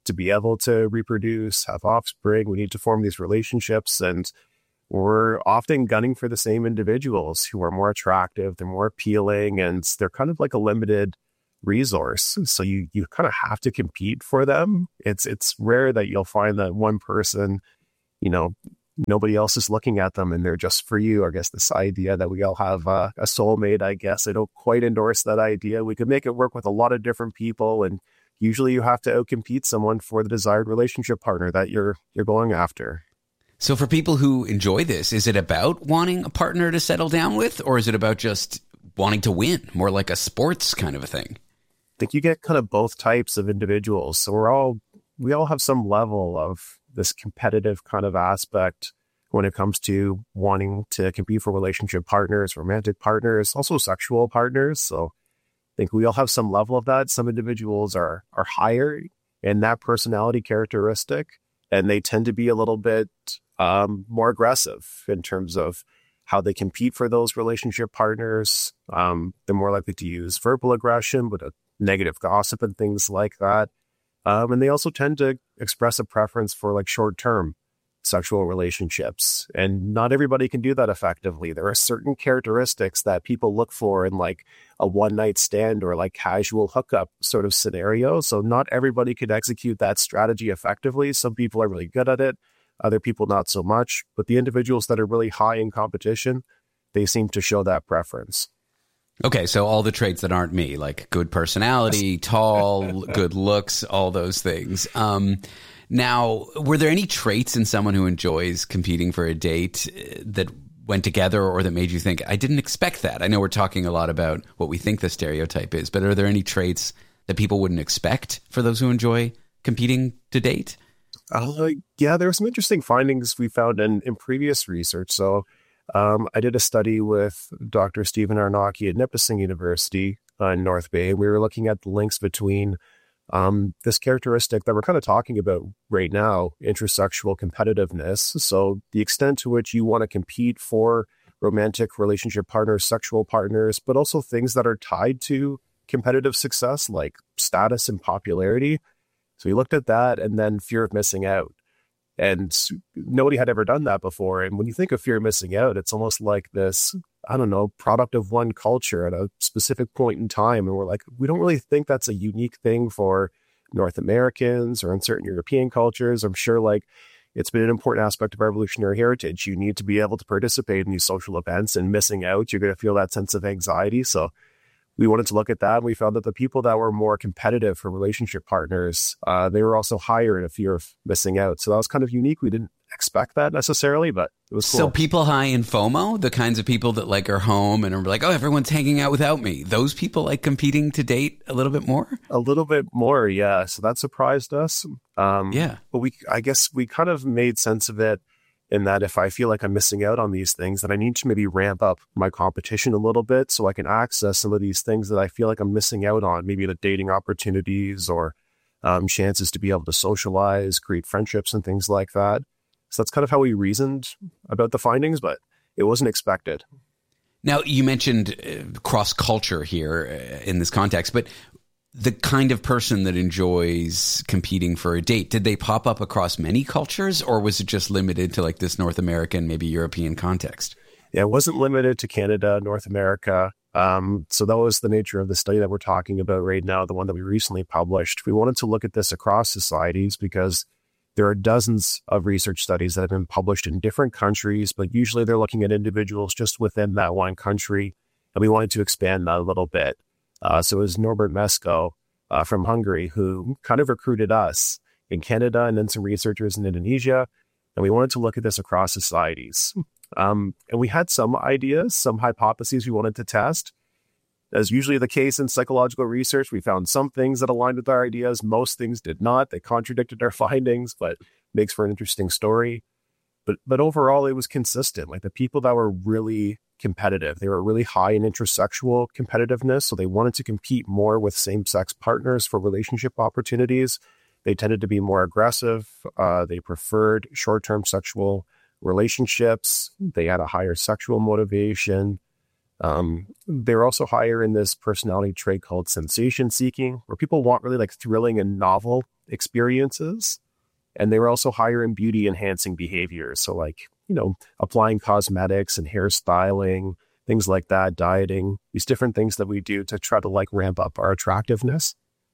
Speaker 8: to be able to reproduce, have offspring. We need to form these relationships, and we're often gunning for the same individuals who are more attractive, they're more appealing, and they're kind of like a limited resource. So you you kind of have to compete for them. It's it's rare that you'll find that one person, you know, nobody else is looking at them and they're just for you. I guess this idea that we all have uh, a soulmate, I guess I don't quite endorse that idea. We could make it work with a lot of different people, and usually you have to outcompete someone for the desired relationship partner that you're you're going after.
Speaker 6: So for people who enjoy this, is it about wanting a partner to settle down with, or is it about just wanting to win, more like a sports kind of a thing?
Speaker 8: I think you get kind of both types of individuals. So we're all, we all have some level of this competitive kind of aspect when it comes to wanting to compete for relationship partners, romantic partners, also sexual partners. So I think we all have some level of that. Some individuals are are higher in that personality characteristic, and they tend to be a little bit um, more aggressive in terms of how they compete for those relationship partners. Um, they're more likely to use verbal aggression, but a negative gossip and things like that. Um, and they also tend to express a preference for like short-term sexual relationships. And not everybody can do that effectively. There are certain characteristics that people look for in like a one-night stand or like casual hookup sort of scenario. So not everybody could execute that strategy effectively. Some people are really good at it, other people not so much. But the individuals that are really high in competition, they seem to show that preference.
Speaker 6: Okay, so all the traits that aren't me, like good personality, tall, good looks, all those things. Um, now, were there any traits in someone who enjoys competing for a date that went together or that made you think, I didn't expect that? I know we're talking a lot about what we think the stereotype is, but are there any traits that people wouldn't expect for those who enjoy competing to date?
Speaker 8: Uh, yeah, there were some interesting findings we found in, in previous research. So um, I did a study with Doctor Stephen Arnocki at Nipissing University uh, in North Bay. We were looking at the links between um, this characteristic that we're kind of talking about right now, intersexual competitiveness. So the extent to which you want to compete for romantic relationship partners, sexual partners, but also things that are tied to competitive success, like status and popularity. So we looked at that, and then fear of missing out. And nobody had ever done that before. And when you think of fear of missing out, it's almost like this, I don't know, product of one culture at a specific point in time. And we're like, we don't really think that's a unique thing for North Americans or in certain European cultures. I'm sure like it's been an important aspect of our evolutionary heritage. You need to be able to participate in these social events, and missing out, you're going to feel that sense of anxiety. So we wanted to look at that, and we found that the people that were more competitive for relationship partners, uh, they were also higher in a fear of missing out. So that was kind of unique. We didn't expect that necessarily, but it was cool.
Speaker 6: So people high in FOMO, the kinds of people that like are home and are like, oh, everyone's hanging out without me. Those people like competing to date a little bit more?
Speaker 8: A little bit more, yeah. So that surprised us. Um,
Speaker 6: yeah.
Speaker 8: But we, I guess we kind of made sense of it in that if I feel like I'm missing out on these things, then I need to maybe ramp up my competition a little bit so I can access some of these things that I feel like I'm missing out on, maybe the dating opportunities or um, chances to be able to socialize, create friendships and things like that. So that's kind of how we reasoned about the findings, but it wasn't expected.
Speaker 6: Now, you mentioned uh, cross-culture here uh, in this context, but the kind of person that enjoys competing for a date, did they pop up across many cultures, or was it just limited to like this North American, maybe European context?
Speaker 8: Yeah, it wasn't limited to Canada, North America. Um, so that was the nature of the study that we're talking about right now, the one that we recently published. We wanted to look at this across societies because there are dozens of research studies that have been published in different countries, but usually they're looking at individuals just within that one country. And we wanted to expand that a little bit. Uh, so it was Norbert Mesko uh, from Hungary who kind of recruited us in Canada and then some researchers in Indonesia. And we wanted to look at this across societies. Um, and we had some ideas, some hypotheses we wanted to test. As usually the case in psychological research, we found some things that aligned with our ideas. Most things did not. They contradicted our findings, but makes for an interesting story. But but overall, it was consistent. Like the people that were really competitive, they were really high in intersexual competitiveness. So they wanted to compete more with same-sex partners for relationship opportunities. They tended to be more aggressive. Uh, they preferred short-term sexual relationships. They had a higher sexual motivation. Um, they're also higher in this personality trait called sensation seeking, where people want really like thrilling and novel experiences. And they were also higher in beauty enhancing behaviors. So like, you know, applying cosmetics and hairstyling, things like that, dieting, these different things that we do to try to like ramp up our attractiveness.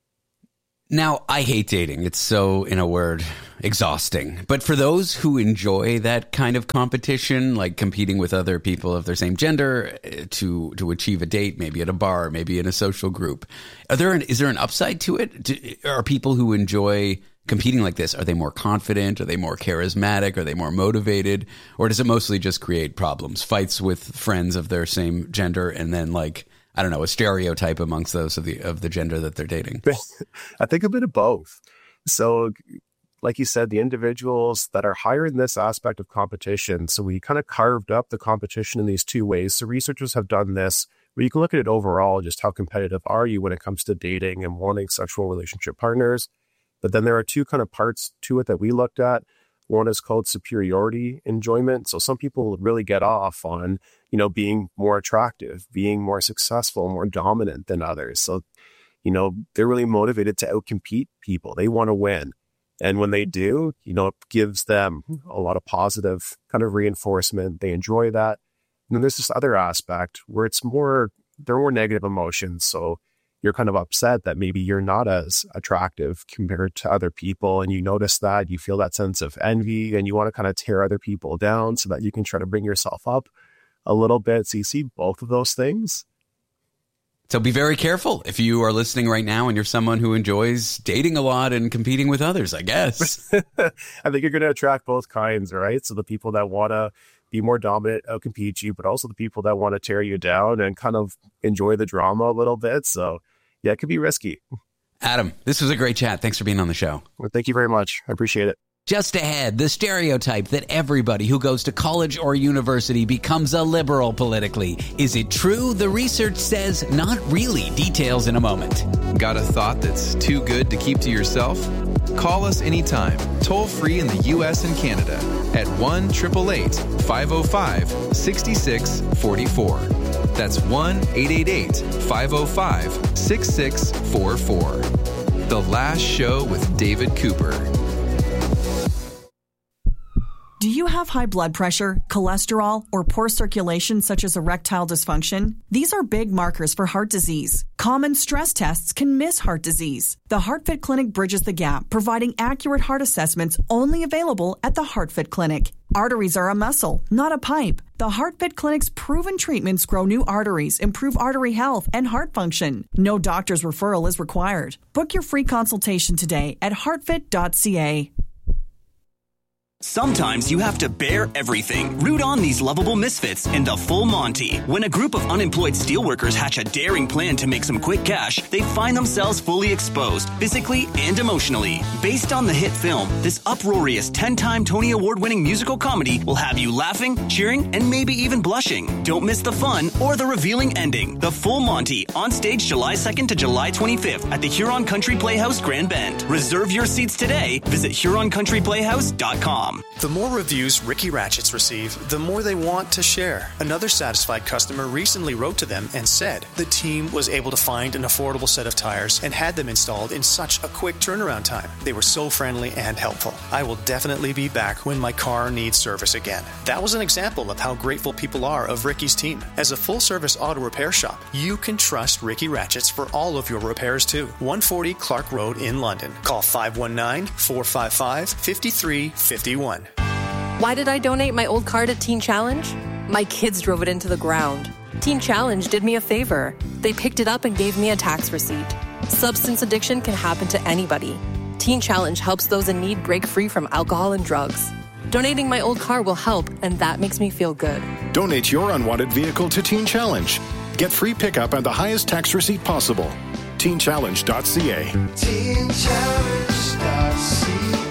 Speaker 6: Now, I hate dating. It's so, in a word, exhausting. But for those who enjoy that kind of competition, like competing with other people of their same gender to to achieve a date, maybe at a bar, maybe in a social group, are there an, is there an upside to it? Do, are people who enjoy competing like this, are they more confident? Are they more charismatic? Are they more motivated? Or does it mostly just create problems, fights with friends of their same gender, and then like, I don't know, a stereotype amongst those of the of the gender that they're dating?
Speaker 8: I think a bit of both. So like you said, the individuals that are higher in this aspect of competition, so we kind of carved up the competition in these two ways. So researchers have done this where you can look at it overall, just how competitive are you when it comes to dating and wanting sexual relationship partners. But then there are two kind of parts to it that we looked at. One is called superiority enjoyment. So some people really get off on, you know, being more attractive, being more successful, more dominant than others. So, you know, they're really motivated to outcompete people. They want to win. And when they do, you know, it gives them a lot of positive kind of reinforcement. They enjoy that. And then there's this other aspect where it's more, they're more negative emotions. So you're kind of upset that maybe you're not as attractive compared to other people. And you notice that, you feel that sense of envy, and you want to kind of tear other people down so that you can try to bring yourself up a little bit. So you see both of those things.
Speaker 6: So be very careful if you are listening right now and you're someone who enjoys dating a lot and competing with others, I guess.
Speaker 8: I think you're going to attract both kinds, right? So the people that want to be more dominant, outcompete you, but also the people that want to tear you down and kind of enjoy the drama a little bit. So yeah, it could be risky.
Speaker 6: Adam, this was a great chat. Thanks for being on the show.
Speaker 8: Well, thank you very much. I appreciate it.
Speaker 6: Just ahead, the stereotype that everybody who goes to college or university becomes a liberal politically. Is it true? The research says not really. Details in a moment.
Speaker 5: Got a thought that's too good to keep to yourself? Call us anytime, toll free in the U S and Canada at one eight eight eight, five oh five, six six four four. That's one eight eight eight, five oh five, six six four four. The Last Show with David Cooper.
Speaker 9: Do you have high blood pressure, cholesterol, or poor circulation such as erectile dysfunction? These are big markers for heart disease. Common stress tests can miss heart disease. The HeartFit Clinic bridges the gap, providing accurate heart assessments only available at the HeartFit Clinic. Arteries are a muscle, not a pipe. The HeartFit Clinic's proven treatments grow new arteries, improve artery health, and heart function. No doctor's referral is required. Book your free consultation today at heartfit dot c a.
Speaker 10: Sometimes you have to bear everything. Root on these lovable misfits in the Full Monty. When a group of unemployed steelworkers hatch a daring plan to make some quick cash, they find themselves fully exposed, physically and emotionally. Based on the hit film, this uproarious ten-time Tony Award-winning musical comedy will have you laughing, cheering, and maybe even blushing. Don't miss the fun or the revealing ending. The Full Monty, on stage July second to July twenty-fifth at the Huron Country Playhouse, Grand Bend. Reserve your seats today. Visit huron country playhouse dot com.
Speaker 11: The more reviews Ricky Ratchets receive, the more they want to share. Another satisfied customer recently wrote to them and said the team was able to find an affordable set of tires and had them installed in such a quick turnaround time. They were so friendly and helpful. I will definitely be back when my car needs service again. That was an example of how grateful people are of Ricky's team. As a full-service auto repair shop, you can trust Ricky Ratchets for all of your repairs too. one forty Clark Road in London. Call five one nine, four five five, five three five one.
Speaker 12: Why did I donate my old car to Teen Challenge? My kids drove it into the ground. Teen Challenge did me a favor. They picked it up and gave me a tax receipt. Substance addiction can happen to anybody. Teen Challenge helps those in need break free from alcohol and drugs. Donating my old car will help, and that makes me feel good.
Speaker 15: Donate your unwanted vehicle to Teen Challenge. Get free pickup and the highest tax receipt possible. teen challenge dot c a. teen challenge dot c a.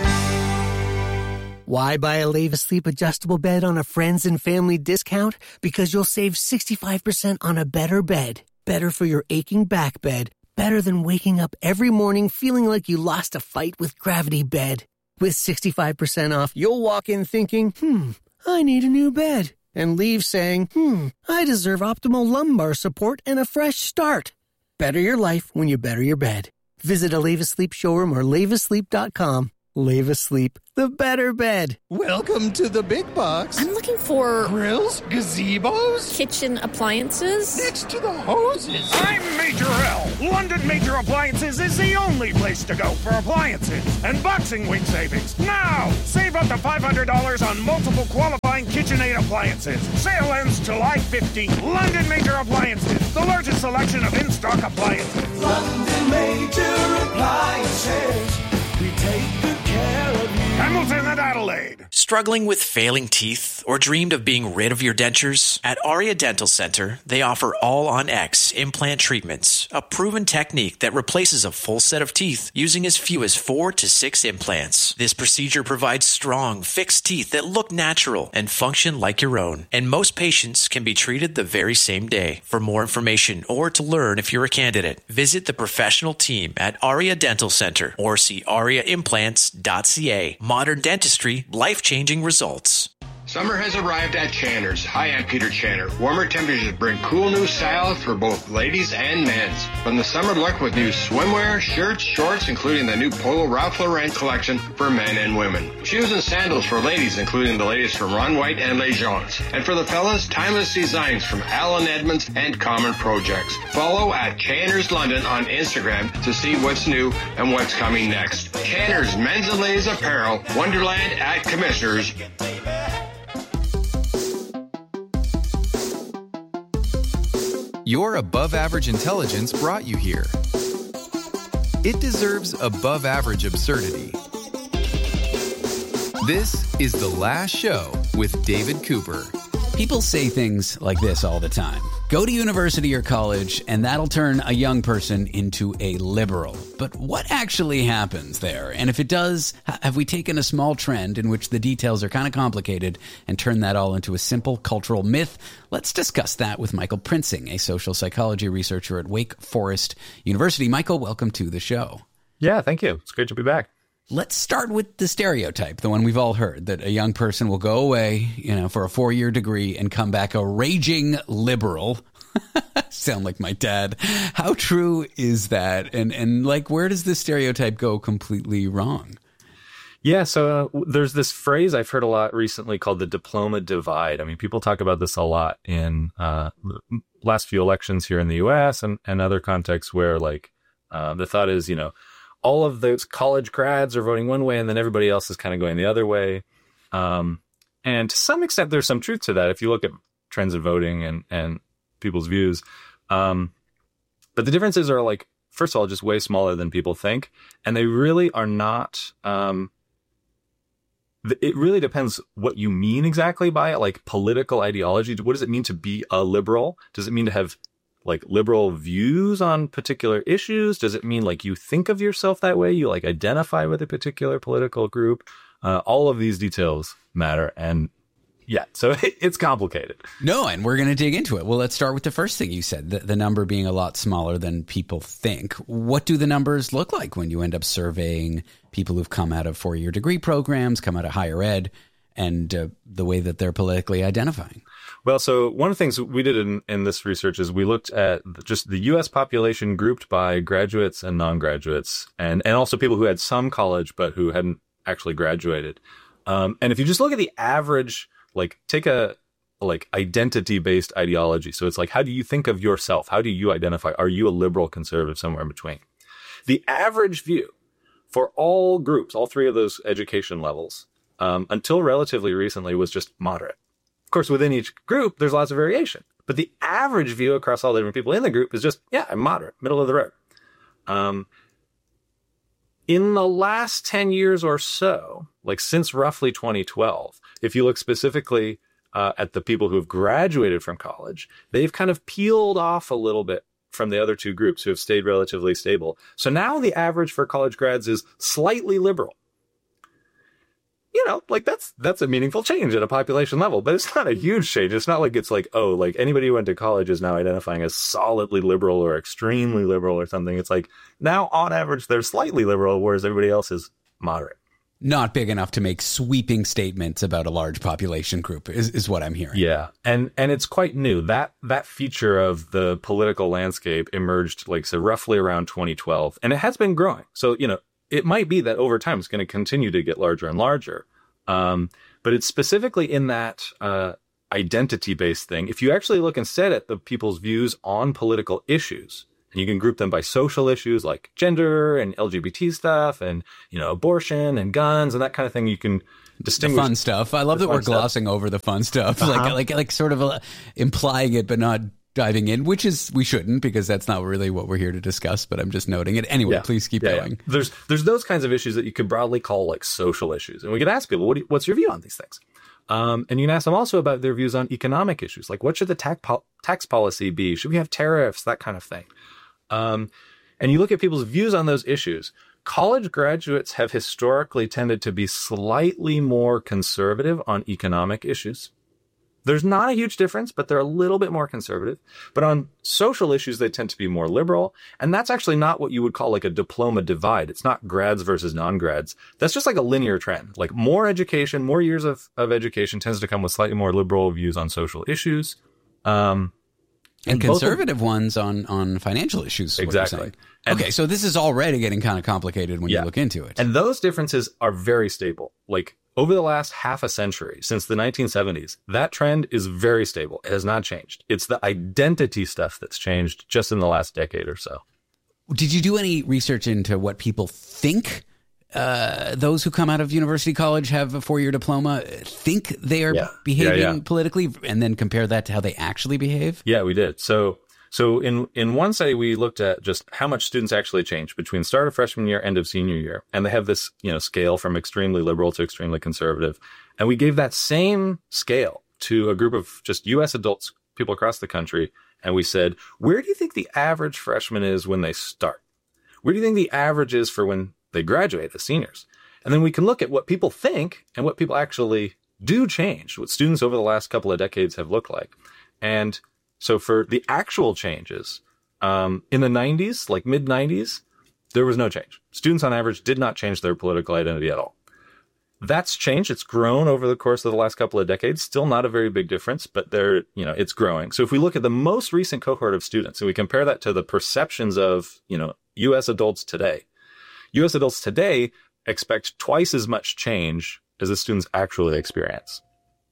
Speaker 13: Why buy a Lave Asleep adjustable bed on a friends and family discount? Because you'll save sixty-five percent on a better bed. Better for your aching back bed. Better than waking up every morning feeling like you lost a fight with Gravity Bed. With sixty-five percent off, you'll walk in thinking, hmm, I need a new bed. And leave saying, hmm, I deserve optimal lumbar support and a fresh start. Better your life when you better your bed. Visit a Leva Sleep showroom or leva sleep dot com. Leva Sleep, the better bed.
Speaker 14: Welcome to the big box.
Speaker 17: I'm looking for
Speaker 14: grills, gazebos,
Speaker 17: kitchen appliances.
Speaker 14: Next to the hoses.
Speaker 20: I'm Major L. London Major Appliances is the only place to go for appliances and boxing week savings. Now, save up to five hundred dollars on multiple qualifying KitchenAid appliances. Sale ends July fifteenth. London Major Appliances, the largest selection of in-stock appliances.
Speaker 14: London Major Appliances. We take good care of you.
Speaker 20: Hamilton and Adelaide.
Speaker 18: Struggling with failing teeth or dreamed of being rid of your dentures? At Aria Dental Center, they offer All-on-X implant treatments, a proven technique that replaces a full set of teeth using as few as four to six implants. This procedure provides strong, fixed teeth that look natural and function like your own. And most patients can be treated the very same day. For more information or to learn if you're a candidate, visit the professional team at Aria Dental Center or see aria implants dot c a. Modern dentistry, life-changing results.
Speaker 21: Summer has arrived at Channer's. Hi, I'm Peter Channer. Warmer temperatures bring cool new styles for both ladies and men's. From the summer look with new swimwear, shirts, shorts, including the new Polo Ralph Lauren collection for men and women. Shoes and sandals for ladies, including the latest from Ron White and Les Gens. And for the fellas, timeless designs from Alan Edmonds and Common Projects. Follow at Channer's London on Instagram to see what's new and what's coming next. Channer's Men's and Ladies Apparel, Wonderland at Commissioners.
Speaker 5: Your above-average intelligence brought you here. It deserves above-average absurdity. This is The Last Show with David Cooper.
Speaker 6: People say things like this all the time. Go to university or college, and that'll turn a young person into a liberal. But what actually happens there? And if it does, have we taken a small trend in which the details are kind of complicated and turned that all into a simple cultural myth? Let's discuss that with Michael Prinzing, a social psychology researcher at Wake Forest University. Michael, welcome to the show.
Speaker 22: Yeah, thank you. It's great to be back.
Speaker 6: Let's start with the stereotype, the one we've all heard, that a young person will go away, you know, for a four-year degree and come back a raging liberal. Sound like my dad. How true is that? And, and like, where does this stereotype go completely wrong?
Speaker 22: Yeah, so uh, there's this phrase I've heard a lot recently called the diploma divide. I mean, people talk about this a lot in uh, the last few elections here in the U S and, and other contexts where, like, uh, the thought is, you know, all of those college grads are voting one way and then everybody else is kind of going the other way. Um, and to some extent, there's some truth to that if you look at trends in voting and, and people's views. Um, but the differences are, like, first of all, just way smaller than people think. And they really are not, um, th- it really depends what you mean exactly by it, like political ideology. What does it mean to be a liberal? Does it mean to have, like, liberal views on particular issues? Does it mean, like, you think of yourself that way? You, like, identify with a particular political group? Uh, all of these details matter. And yeah, so it's complicated.
Speaker 6: No, and we're going to dig into it. Well, let's start with the first thing you said, the, the number being a lot smaller than people think. What do the numbers look like when you end up surveying people who've come out of four-year degree programs, come out of higher ed, and uh, the way that they're politically identifying?
Speaker 22: Well, so one of the things we did in, in this research is we looked at just the U S population grouped by graduates and non-graduates, and, and also people who had some college but who hadn't actually graduated. Um, and if you just look at the average, like, take a like identity-based ideology. So it's like, how do you think of yourself? How do you identify? Are you a liberal, conservative, somewhere in between? The average view for all groups, all three of those education levels, um, until relatively recently, was just moderate. Of course, within each group, there's lots of variation. But the average view across all the different people in the group is just, yeah, I'm moderate, middle of the road. Um, in the last ten years or so, like since roughly twenty twelve, if you look specifically uh, at the people who have graduated from college, they've kind of peeled off a little bit from the other two groups who have stayed relatively stable. So now the average for college grads is slightly liberal. You know, like that's that's a meaningful change at a population level, but it's not a huge change. It's not like it's like, oh, like anybody who went to college is now identifying as solidly liberal or extremely liberal or something. It's like now on average, they're slightly liberal, whereas everybody else is moderate.
Speaker 6: not big enough to make sweeping statements about a large population group is, is what I'm hearing.
Speaker 22: Yeah. And and it's quite new. That that feature of the political landscape emerged, like, so roughly around twenty twelve, and it has been growing. So, you know, it might be that over time it's going to continue to get larger and larger. Um, but it's specifically in that uh, identity-based thing. If you actually look instead at the people's views on political issues, and you can group them by social issues like gender and L G B T stuff and, you know, abortion and guns and that kind of thing. You can distinguish
Speaker 6: the fun stuff. I love that we're glossing stuff. over the fun stuff, uh-huh. like like like sort of uh, implying it, but not diving in, which is we shouldn't, because that's not really what we're here to discuss. But I'm just noting it anyway. Yeah. Please keep yeah, going.
Speaker 22: Yeah. There's there's those kinds of issues that you could broadly call like social issues, and we could ask people, what do you, what's your view on these things? Um, and you can ask them also about their views on economic issues, like what should the tax po- tax policy be? Should we have tariffs? That kind of thing. Um, and you look at people's views on those issues. College graduates have historically tended to be slightly more conservative on economic issues. There's not a huge difference, but they're a little bit more conservative. But on social issues, they tend to be more liberal. And that's actually not what you would call like a diploma divide. It's not grads versus non-grads. That's just like a linear trend. Like more education, more years of, of education tends to come with slightly more liberal views on social issues. Um,
Speaker 6: And, and conservative of, ones on, on financial issues.
Speaker 22: Exactly.
Speaker 6: And, okay, so this is already getting kind of complicated when yeah. you look into it.
Speaker 22: And those differences are very stable. Like over the last half a century, since the nineteen seventies, that trend is very stable. It has not changed. It's the identity stuff that's changed just in the last decade or so.
Speaker 6: Did you do any research into what people think uh, those who come out of university college have a four-year diploma think they are yeah. behaving yeah, yeah. politically, and then compare that to how they actually behave?
Speaker 22: Yeah, we did. So so in, in one study, we looked at just how much students actually change between start of freshman year, end of senior year. And they have this, you know, scale from extremely liberal to extremely conservative. And we gave that same scale to a group of just U S adults, people across the country. And we said, where do you think the average freshman is when they start? Where do you think the average is for when they graduate as seniors? And then we can look at what people think and what people actually do change, what students over the last couple of decades have looked like. And so for the actual changes, um, in the nineties, like mid nineties, there was no change. Students on average did not change their political identity at all. That's changed. It's grown over the course of the last couple of decades. Still not a very big difference, but there, you know, it's growing. So if we look at the most recent cohort of students and we compare that to the perceptions of, you know, U S adults today, U S adults today expect twice as much change as the students actually experience.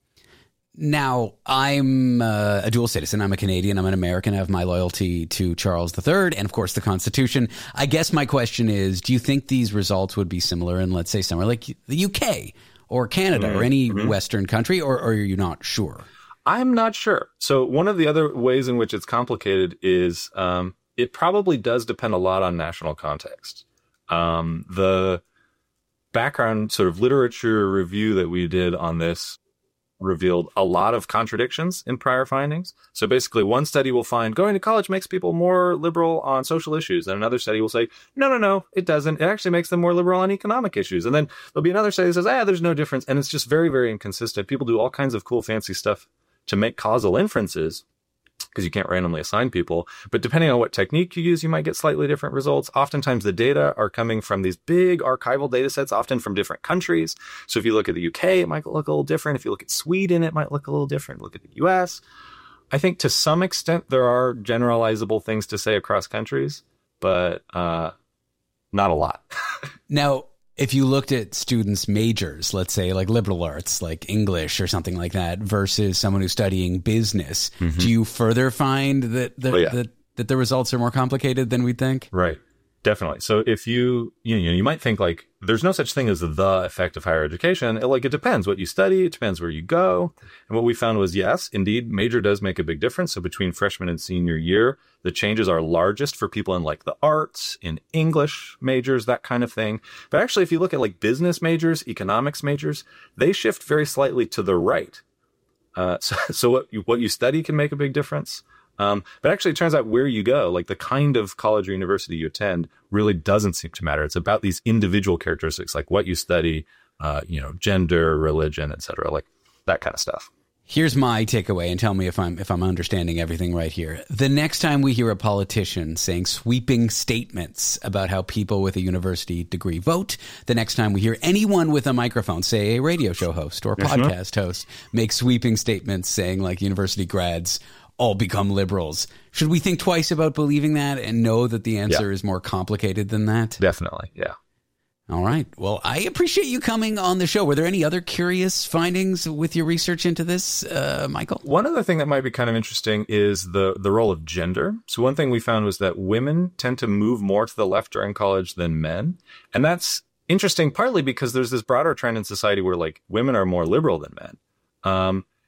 Speaker 6: Now, I'm uh, a dual citizen. I'm a Canadian. I'm an American. I have my loyalty to Charles the Third and, of course, the Constitution. I guess my question is, do you think these results would be similar in, let's say, somewhere like the U K or Canada mm-hmm. or any mm-hmm. Western country, or, or are you not sure?
Speaker 22: I'm not sure. So one of the other ways in which it's complicated is um, it probably does depend a lot on national context. Um, the background sort of literature review that we did on this revealed a lot of contradictions in prior findings. So basically, one study will find going to college makes people more liberal on social issues, and another study will say, no, no, no, it doesn't. It actually makes them more liberal on economic issues. And then there'll be another study that says, ah, there's no difference. And it's just very, very inconsistent. People do all kinds of cool, fancy stuff to make causal inferences, because you can't randomly assign people. But depending on what technique you use, you might get slightly different results. Oftentimes the data are coming from these big archival data sets, often from different countries. So if you look at the U K, it might look a little different. If you look at Sweden, it might look a little different. Look at the U S. I think to some extent there are generalizable things to say across countries, but uh, not a lot.
Speaker 6: Now, if you looked at students' majors, let's say like liberal arts, like English or something like that, versus someone who's studying business, mm-hmm. do you further find that the, oh, yeah. that that the results are more complicated than we'd think?
Speaker 22: Right. Definitely. So if you, you know, you might think like there's no such thing as the effect of higher education. It, like it depends what you study. It depends where you go. And what we found was, yes, indeed, major does make a big difference. So between freshman and senior year, the changes are largest for people in like the arts, in English majors, that kind of thing. But actually, if you look at like business majors, economics majors, they shift very slightly to the right. Uh, so, so what you, what you study can make a big difference. Um, but actually, it turns out where you go, like the kind of college or university you attend, really doesn't seem to matter. It's about these individual characteristics, like what you study, uh, you know, gender, religion, et cetera, like that kind of stuff.
Speaker 6: Here's my takeaway, and tell me if I'm if I'm understanding everything right here. The next time we hear a politician saying sweeping statements about how people with a university degree vote, the next time we hear anyone with a microphone, say a radio show host or a
Speaker 22: Yes,
Speaker 6: podcast host, make sweeping statements saying like university grads all become liberals, should we think twice about believing that and know that the answer
Speaker 22: Yeah.
Speaker 6: is more complicated than that?
Speaker 22: Definitely, yeah.
Speaker 6: All right. Well, I appreciate you coming on the show. Were there any other curious findings with your research into this, uh, Michael?
Speaker 22: One other thing that might be kind of interesting is the, the role of gender. So one thing we found was that women tend to move more to the left during college than men. And that's interesting partly because there's this broader trend in society where like women are more liberal than men. Um,